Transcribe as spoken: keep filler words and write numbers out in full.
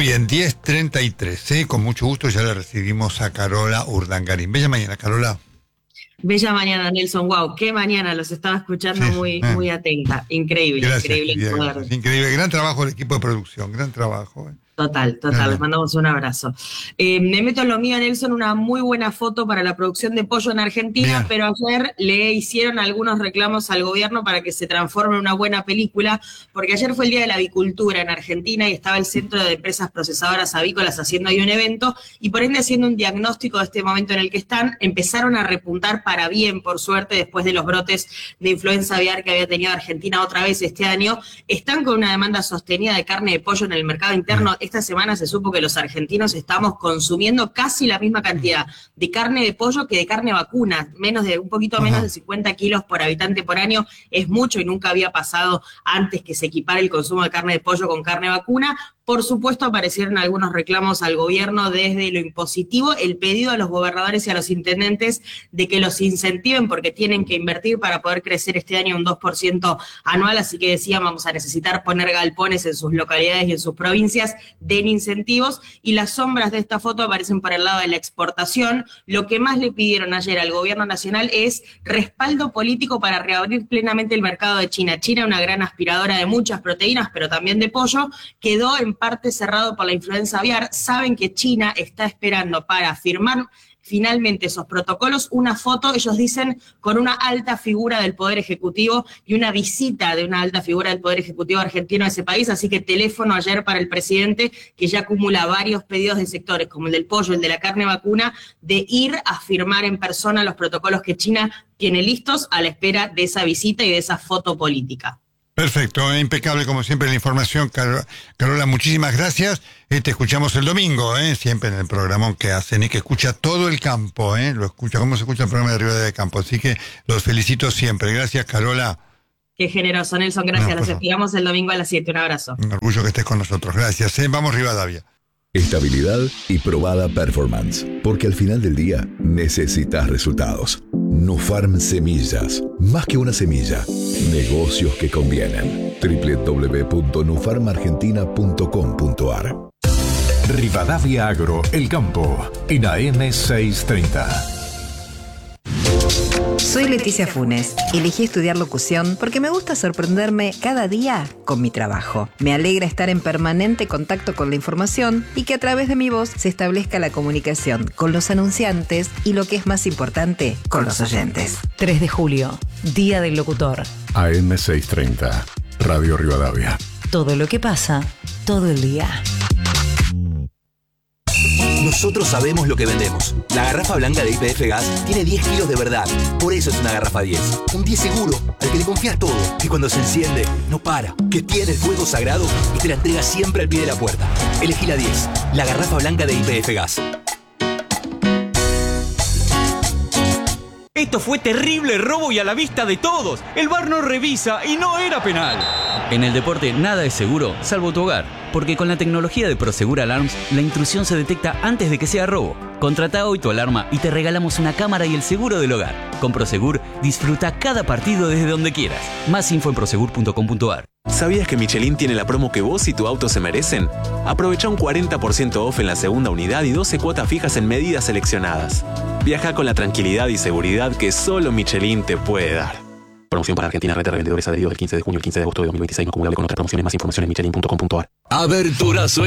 bien, diez treinta y tres, ¿eh? Con mucho gusto ya le recibimos a Carola Urdangarín. Bella mañana, Carola. Bella mañana, Nelson. Wow, qué mañana, los estaba escuchando sí, muy, eh. muy atenta. Increíble, gracias, increíble. Gracias, increíble, gran trabajo del equipo de producción, gran trabajo. Eh. Total, total, les mandamos un abrazo. Eh, me meto en lo mío, Nelson, una muy buena foto para la producción de pollo en Argentina, Bien. pero ayer le hicieron algunos reclamos al gobierno para que se transforme en una buena película, porque ayer fue el Día de la Avicultura en Argentina y estaba el Centro de Empresas Procesadoras Avícolas haciendo ahí un evento, y por ende haciendo un diagnóstico de este momento en el que están, empezaron a repuntar para bien, por suerte, después de los brotes de influenza aviar que había tenido Argentina otra vez este año. Están con una demanda sostenida de carne de pollo en el mercado interno. Bien. Esta semana se supo que los argentinos estamos consumiendo casi la misma cantidad de carne de pollo que de carne vacuna, menos de un poquito menos de cincuenta kilos por habitante por año, es mucho y nunca había pasado antes que se equipara el consumo de carne de pollo con carne vacuna. Por supuesto, aparecieron algunos reclamos al gobierno desde lo impositivo, el pedido a los gobernadores y a los intendentes de que los incentiven porque tienen que invertir para poder crecer este año un dos por ciento anual, así que decían, vamos a necesitar poner galpones en sus localidades y en sus provincias, den incentivos, y las sombras de esta foto aparecen por el lado de la exportación. Lo que más le pidieron ayer al gobierno nacional es respaldo político para reabrir plenamente el mercado de China. China, una gran aspiradora de muchas proteínas, pero también de pollo, quedó en parte cerrado por la influenza aviar. Saben que China está esperando para firmar finalmente esos protocolos una foto, ellos dicen, con una alta figura del Poder Ejecutivo y una visita de una alta figura del Poder Ejecutivo argentino a ese país, así que teléfono ayer para el presidente, que ya acumula varios pedidos de sectores, como el del pollo, el de la carne vacuna, de ir a firmar en persona los protocolos que China tiene listos a la espera de esa visita y de esa foto política. Perfecto, impecable como siempre la información, Car- Carola, muchísimas gracias. Eh, te escuchamos el domingo, eh, siempre en el programón que hacen y que escucha todo el campo, eh, lo escucha, cómo se escucha el programa de Rivadavia de Campo, así que los felicito siempre. Gracias, Carola. Qué generoso, Nelson, gracias. No, los esperamos el domingo a las siete, un abrazo. Un orgullo que estés con nosotros, gracias. Eh. Vamos, Rivadavia. Estabilidad y probada performance, porque al final del día necesitas resultados. Nufarm Semillas, más que una semilla, negocios que convienen. doble u doble u doble u punto nufarm argentina punto com punto a r. Rivadavia Agro, El Campo, en A M seiscientos treinta. Soy Leticia Funes. Elegí estudiar locución porque me gusta sorprenderme cada día con mi trabajo. Me alegra estar en permanente contacto con la información y que a través de mi voz se establezca la comunicación con los anunciantes y, lo que es más importante, con los oyentes. tres de julio, Día del Locutor. A M seiscientos treinta, Radio Rivadavia. Todo lo que pasa, todo el día. Nosotros sabemos lo que vendemos. La garrafa blanca de Y P F Gas tiene diez kilos de verdad. Por eso es una garrafa diez. Un diez seguro, al que le confías todo. Que cuando se enciende, no para. Que tiene el fuego sagrado y te la entrega siempre al pie de la puerta. Elegí la diez. La garrafa blanca de Y P F Gas. Esto fue terrible robo y a la vista de todos. El V A R no revisa y no era penal. En el deporte nada es seguro, salvo tu hogar. Porque con la tecnología de Prosegur Alarms, la intrusión se detecta antes de que sea robo. Contrata hoy tu alarma y te regalamos una cámara y el seguro del hogar. Con Prosegur, disfruta cada partido desde donde quieras. Más info en prosegur punto com punto a r. ¿Sabías que Michelin tiene la promo que vos y tu auto se merecen? Aprovecha un cuarenta por ciento off en la segunda unidad y doce cuotas fijas en medidas seleccionadas. Viaja con la tranquilidad y seguridad que solo Michelin te puede dar. Promoción para Argentina, red de revendedores adheridos del quince de junio al quince de agosto de dos mil veintiséis, no acumulable con otras promociones. Más información en michelin punto com punto a r. Abertura